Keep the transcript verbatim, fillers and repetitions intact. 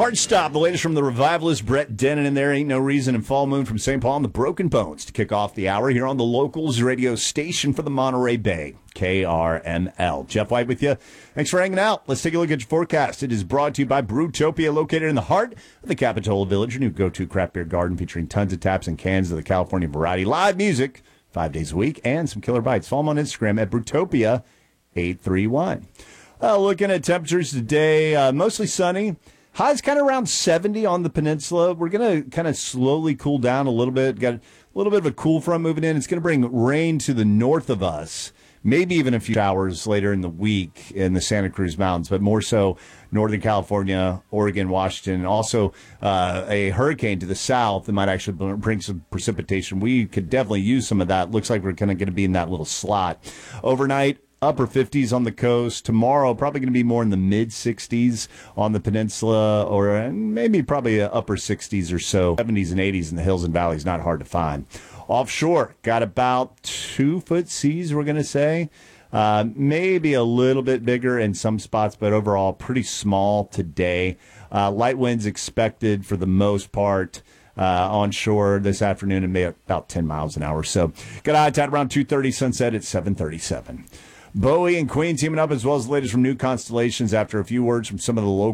Hard Stop, the latest from the revivalist Brett Dennen in there. Ain't No Reason and Fall Moon from Saint Paul and the Broken Bones to kick off the hour here on the Locals radio station for the Monterey Bay, K R M L. Jeff White with you. Thanks for hanging out. Let's take a look at your forecast. It is brought to you by Brewtopia, located in the heart of the Capitola Village, your new go-to craft beer garden featuring tons of taps and cans of the California variety. Live music five days a week and some killer bites. Follow them on Instagram at Brewtopia eight three one. Uh, looking at temperatures today, uh, mostly sunny. Highs kind of around seventy on the peninsula. We're going to kind of slowly cool down a little bit. Got a little bit of a cool front moving in. It's going to bring rain to the north of us, maybe even a few hours later in the week in the Santa Cruz Mountains, but more so Northern California, Oregon, Washington, and also uh, a hurricane to the south that might actually bring some precipitation. We could definitely use some of that. Looks like we're kind of going to be in that little slot. Overnight, upper fifties on the coast. Tomorrow, probably going to be more in the mid-sixties on the peninsula, or maybe probably upper sixties or so. seventies and eighties in the hills and valleys, not hard to find. Offshore, got about two-foot seas, we're going to say. Uh, maybe a little bit bigger in some spots, but overall pretty small today. Uh, light winds expected for the most part. Uh, onshore this afternoon and maybe about ten miles an hour. So got high tide around two thirty, sunset at seven thirty-seven. Bowie and Queen teaming up, as well as the latest from New Constellations after a few words from some of the local